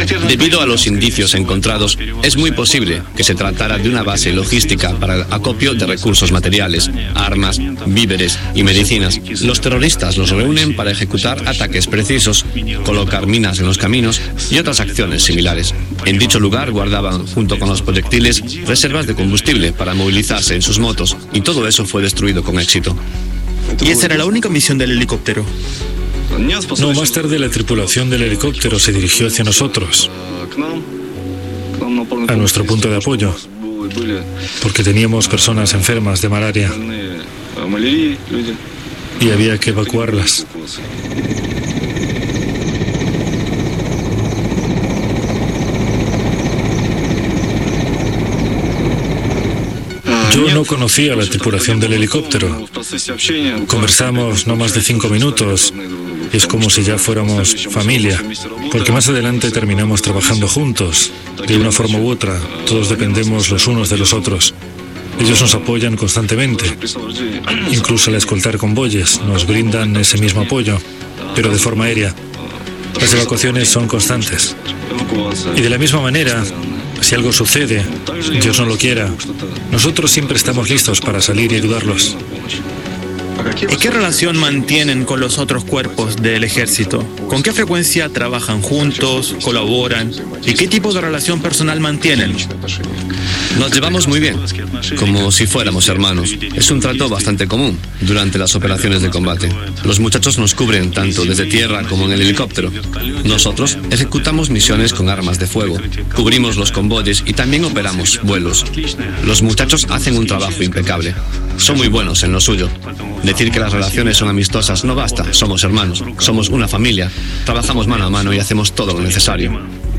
Debido a los indicios encontrados, es muy posible que se tratara de una base logística para el acopio de recursos materiales, armas, víveres y medicinas. Los terroristas los reúnen para ejecutar ataques precisos, colocar minas en los caminos y otras acciones similares. En dicho lugar guardaban, junto con los proyectiles, reservas de combustible para movilizarse en sus motos, y todo eso fue destruido con éxito. ¿Y esa era la única misión del helicóptero? No, más tarde la tripulación del helicóptero se dirigió hacia nosotros, a nuestro punto de apoyo, porque teníamos personas enfermas de malaria y había que evacuarlas. Yo no conocía a la tripulación del helicóptero. Conversamos no más de 5 minutos. Es como si ya fuéramos familia, porque más adelante terminamos trabajando juntos, de una forma u otra. Todos dependemos los unos de los otros. Ellos nos apoyan constantemente, incluso al escoltar convoyes, nos brindan ese mismo apoyo, pero de forma aérea. Las evacuaciones son constantes. Y de la misma manera, si algo sucede, Dios no lo quiera, nosotros siempre estamos listos para salir y ayudarlos. ¿Y qué relación mantienen con los otros cuerpos del ejército? ¿Con qué frecuencia trabajan juntos, colaboran? ¿Y qué tipo de relación personal mantienen? Nos llevamos muy bien, como si fuéramos hermanos. Es un trato bastante común durante las operaciones de combate. Los muchachos nos cubren tanto desde tierra como en el helicóptero. Nosotros ejecutamos misiones con armas de fuego, cubrimos los convoyes y también operamos vuelos. Los muchachos hacen un trabajo impecable. Son muy buenos en lo suyo. Decir que las relaciones son amistosas no basta. Somos hermanos, somos una familia. Trabajamos mano a mano y hacemos todo lo necesario.